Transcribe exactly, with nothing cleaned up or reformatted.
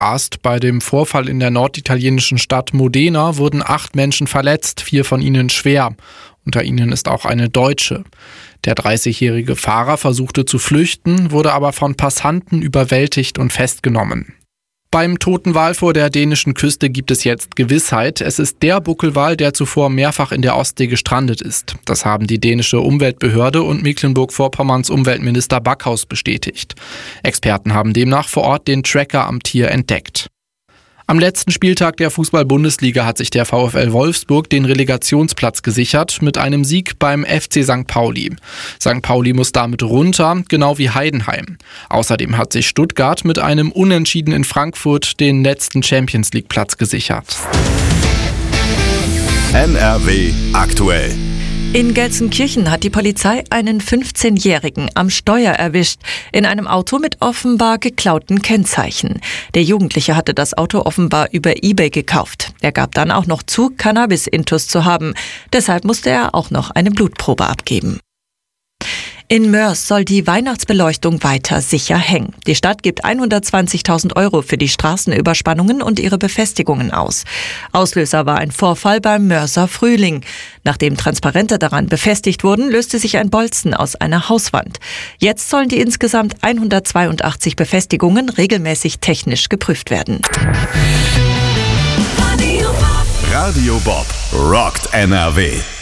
Ast. Bei dem Vorfall in der norditalienischen Stadt Modena wurden acht Menschen verletzt, vier von ihnen schwer. Unter ihnen ist auch eine Deutsche. Der dreißigjährige Fahrer versuchte zu flüchten, wurde aber von Passanten überwältigt und festgenommen. Beim toten Wal vor der dänischen Küste gibt es jetzt Gewissheit. Es ist der Buckelwal, der zuvor mehrfach in der Ostsee gestrandet ist. Das haben die dänische Umweltbehörde und Mecklenburg-Vorpommerns Umweltminister Backhaus bestätigt. Experten haben demnach vor Ort den Tracker am Tier entdeckt. Am letzten Spieltag der Fußball-Bundesliga hat sich der VfL Wolfsburg den Relegationsplatz gesichert mit einem Sieg beim F C Sankt Pauli. Sankt Pauli muss damit runter, genau wie Heidenheim. Außerdem hat sich Stuttgart mit einem Unentschieden in Frankfurt den letzten Champions-League-Platz gesichert. N R W aktuell. In Gelsenkirchen hat die Polizei einen fünfzehnjährigen am Steuer erwischt, in einem Auto mit offenbar geklauten Kennzeichen. Der Jugendliche hatte das Auto offenbar über eBay gekauft. Er gab dann auch noch zu, Cannabis-Intus zu haben. Deshalb musste er auch noch eine Blutprobe abgeben. In Moers soll die Weihnachtsbeleuchtung weiter sicher hängen. Die Stadt gibt hundertzwanzigtausend Euro für die Straßenüberspannungen und ihre Befestigungen aus. Auslöser war ein Vorfall beim Moerser Frühling. Nachdem Transparente daran befestigt wurden, löste sich ein Bolzen aus einer Hauswand. Jetzt sollen die insgesamt hundertzweiundachtzig Befestigungen regelmäßig technisch geprüft werden. Radio Bob rockt N R W.